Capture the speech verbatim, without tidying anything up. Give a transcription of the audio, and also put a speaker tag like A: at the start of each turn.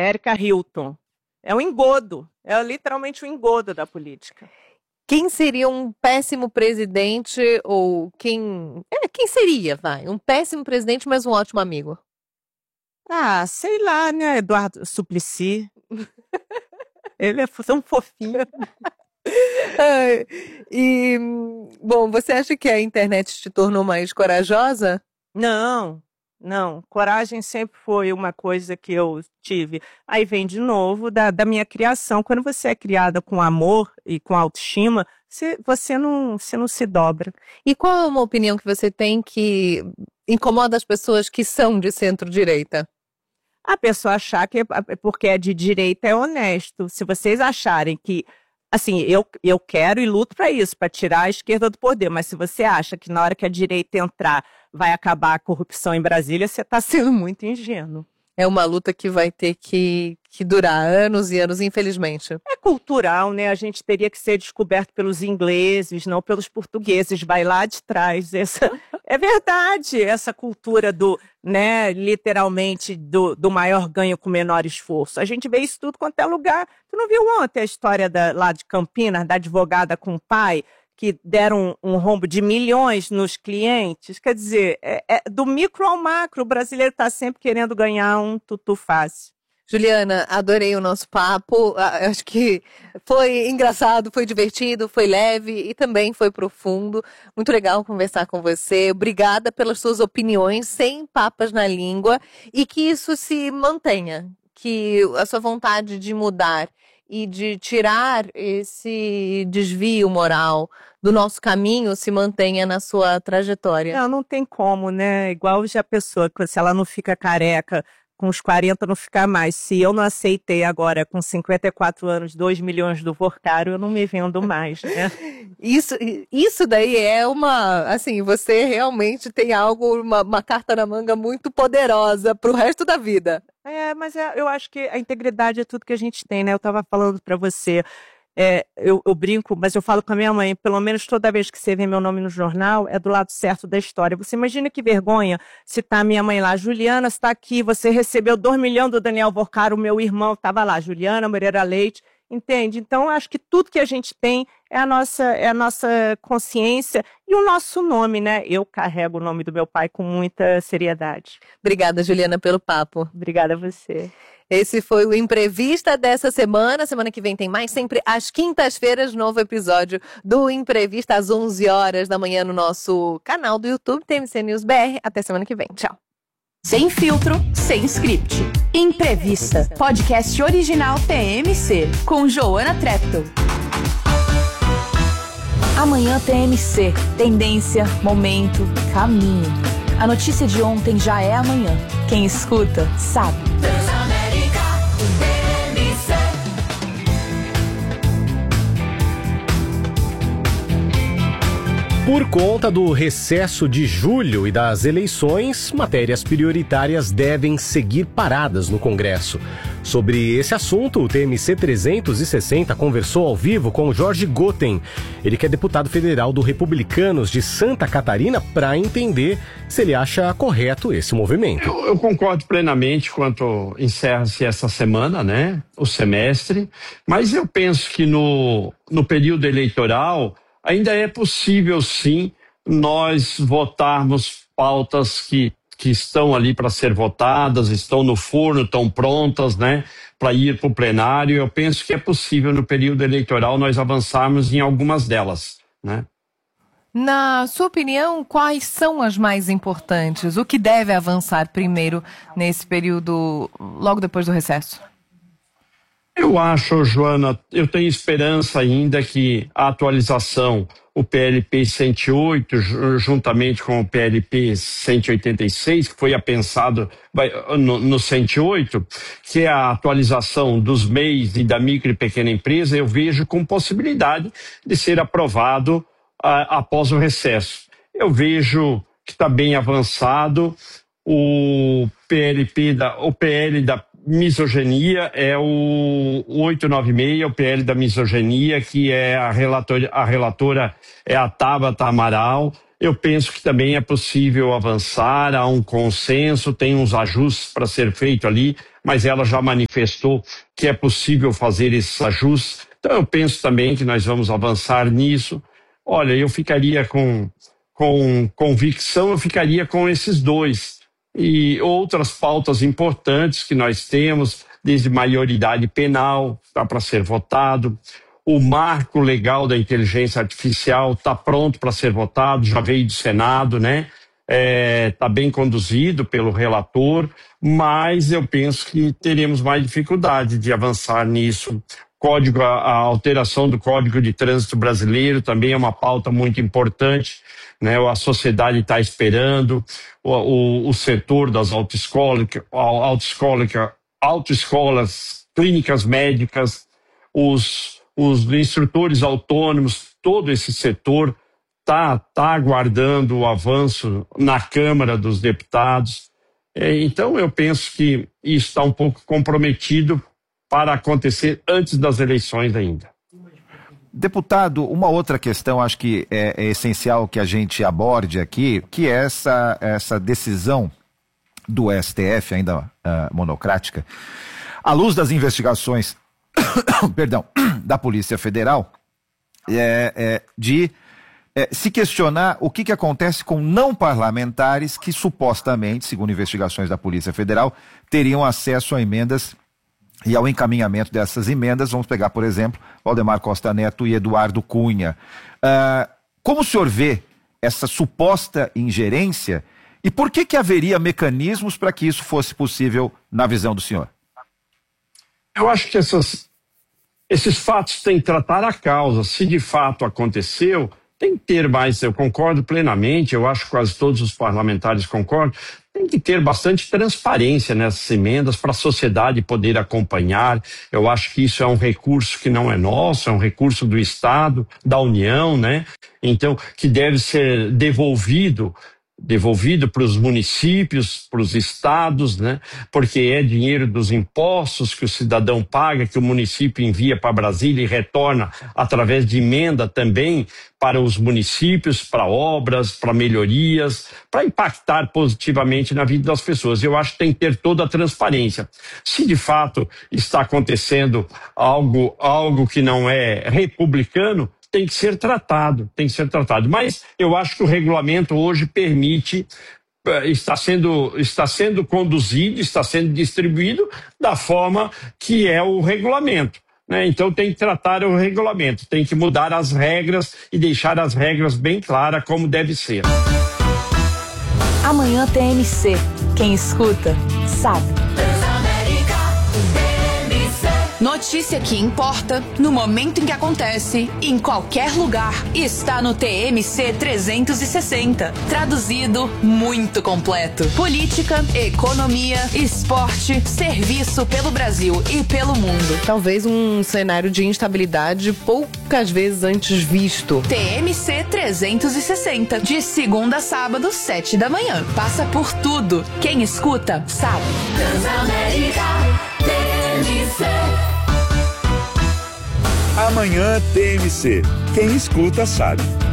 A: Érica Hilton. É um engodo, é literalmente um engodo da política.
B: Quem seria um péssimo presidente ou quem... É, quem seria, vai? Um péssimo presidente, mas um ótimo amigo.
A: Ah, sei lá, né? Eduardo Suplicy. Ele é tão fofinho.
B: Ai, e, bom, você acha que a internet te tornou mais corajosa?
A: Não, não. Coragem sempre foi uma coisa que eu tive. Aí vem de novo da, da minha criação. Quando você é criada com amor e com autoestima, você, você, não, você não se dobra.
B: E qual é uma opinião que você tem que incomoda as pessoas que são de centro-direita?
A: A pessoa achar que porque é de direita é honesto. Se vocês acharem que assim, eu, eu quero e luto para isso, para tirar a esquerda do poder, mas se você acha que na hora que a direita entrar vai acabar a corrupção em Brasília, você está sendo muito ingênuo.
B: É uma luta que vai ter que, que durar anos e anos, infelizmente.
A: É cultural, né? A gente teria que ser descoberto pelos ingleses, não pelos portugueses. Vai lá de trás. Essa, é verdade, essa cultura do, né, literalmente, do, do maior ganho com menor esforço. A gente vê isso tudo quanto é lugar. Tu não viu ontem a história da, lá de Campinas, da advogada com o pai, que deram um, um rombo de milhões nos clientes? Quer dizer, é, é, do micro ao macro, o brasileiro está sempre querendo ganhar um tutu fácil.
B: Juliana, adorei o nosso papo, acho que foi engraçado, foi divertido, foi leve e também foi profundo. Muito legal conversar com você, obrigada pelas suas opiniões, sem papas na língua, e que isso se mantenha, que a sua vontade de mudar e de tirar esse desvio moral do nosso caminho se mantenha na sua trajetória.
A: Não, não tem como, né? Igual já a pessoa, se ela não fica careca, com os quarenta não ficar mais. Se eu não aceitei agora, com cinquenta e quatro anos, dois milhões do Vorcaro, eu não me vendo mais, né?
B: Isso, isso daí é uma, assim, você realmente tem algo, uma, uma carta na manga muito poderosa pro resto da vida.
A: É, mas é, eu acho que a integridade é tudo que a gente tem, né? Eu estava falando para você, é, eu, eu brinco, mas eu falo com a minha mãe, pelo menos toda vez que você vê meu nome no jornal, é do lado certo da história. Você imagina que vergonha citar minha mãe lá, Juliana, você está aqui, você recebeu dois milhões do Daniel Vorcaro, o meu irmão estava lá, Juliana Moreira Leite, entende? Então, eu acho que tudo que a gente tem é a nossa, é a nossa consciência e o nosso nome, né? Eu carrego o nome do meu pai com muita seriedade.
B: Obrigada, Juliana, pelo papo.
A: Obrigada a você.
B: Esse foi o Imprevista dessa semana. Semana que vem tem mais, sempre às quintas-feiras, novo episódio do Imprevista às onze horas da manhã no nosso canal do YouTube, T M C News B R. Até semana que vem. Tchau.
C: Sem filtro, sem script. Imprevista, podcast original T M C, com Joana Treptow. Amanhã T M C, tendência, momento, caminho. A notícia de ontem já é amanhã. Quem escuta, sabe.
D: Por conta do recesso de julho e das eleições, matérias prioritárias devem seguir paradas no Congresso. Sobre esse assunto, o T M C trezentos e sessenta conversou ao vivo com Jorge Goten. Ele que é deputado federal do Republicanos de Santa Catarina, para entender se ele acha correto esse movimento.
E: Eu, eu concordo plenamente quanto encerra-se essa semana, né, o semestre, mas eu penso que no, no período eleitoral ainda é possível, sim, nós votarmos pautas que, que estão ali para ser votadas, estão no forno, estão prontas, né, para ir para o plenário. Eu penso que é possível, no período eleitoral, nós avançarmos em algumas delas, né?
B: Na sua opinião, quais são as mais importantes? O que deve avançar primeiro nesse período, logo depois do recesso?
E: Eu acho, Joana, eu tenho esperança ainda que a atualização, o P L P cento e oito, juntamente com o P L P cento e oitenta e seis, que foi apensado no, no cento e oito, que é a atualização dos M E Is e da micro e pequena empresa, eu vejo com possibilidade de ser aprovado a, após o recesso. Eu vejo que está bem avançado o P L P da, o P L da misoginia é o oitocentos e noventa e seis, o P L da misoginia, que é a relatora, a relatora é a Tabata Amaral. Eu penso que também é possível avançar, há um consenso, tem uns ajustes para ser feito ali, mas ela já manifestou que é possível fazer esses ajustes. Então eu penso também que nós vamos avançar nisso. Olha, eu ficaria com, com convicção, eu ficaria com esses dois. E outras pautas importantes que nós temos, desde maioridade penal, está para ser votado. O marco legal da inteligência artificial está pronto para ser votado, já veio do Senado, né? Está é, bem conduzido pelo relator, mas eu penso que teremos mais dificuldade de avançar nisso. Código, a, a alteração do Código de Trânsito Brasileiro também é uma pauta muito importante, né? A sociedade está esperando, o, o, o setor das autoescolas, autoescolas, autoescolas, clínicas médicas, os, os instrutores autônomos, todo esse setor está tá aguardando o avanço na Câmara dos Deputados. É, então eu penso que isso está um pouco comprometido para acontecer antes das eleições ainda.
F: Deputado, uma outra questão acho que é, é essencial que a gente aborde aqui, que é essa, essa decisão do S T F, ainda uh, monocrática, à luz das investigações perdão, da Polícia Federal, é, é, de é, se questionar o que, que acontece com não parlamentares que supostamente, segundo investigações da Polícia Federal, teriam acesso a emendas e ao encaminhamento dessas emendas. Vamos pegar, por exemplo, Valdemar Costa Neto e Eduardo Cunha. Uh, como o senhor vê essa suposta ingerência e por que que haveria mecanismos para que isso fosse possível na visão do senhor?
E: Eu acho que essas, esses fatos têm que tratar a causa. Se de fato aconteceu, tem que ter mais, eu concordo plenamente, eu acho que quase todos os parlamentares concordam, tem que ter bastante transparência nessas emendas para a sociedade poder acompanhar. Eu acho que isso é um recurso que não é nosso, é um recurso do Estado, da União, né? Então, que deve ser devolvido devolvido para os municípios, para os estados, né? Porque é dinheiro dos impostos que o cidadão paga, que o município envia para Brasília e retorna através de emenda também para os municípios, para obras, para melhorias, para impactar positivamente na vida das pessoas. Eu acho que tem que ter toda a transparência. Se de fato está acontecendo algo, algo que não é republicano, tem que ser tratado, tem que ser tratado. Mas eu acho que o regulamento hoje permite, está sendo, está sendo conduzido, está sendo distribuído da forma que é o regulamento, né? Então tem que tratar o regulamento, tem que mudar as regras e deixar as regras bem claras como deve ser.
C: Amanhã T M C. Quem escuta, sabe. Notícia que importa, no momento em que acontece, em qualquer lugar, está no T M C trezentos e sessenta. Traduzido, muito completo. Política, economia, esporte, serviço pelo Brasil e pelo mundo.
B: Talvez um cenário de instabilidade poucas vezes antes visto.
C: T M C trezentos e sessenta, de segunda a sábado, sete da manhã. Passa por tudo. Quem escuta, sabe. Transamérica, T M C.
G: Amanhã T M C. Quem escuta sabe.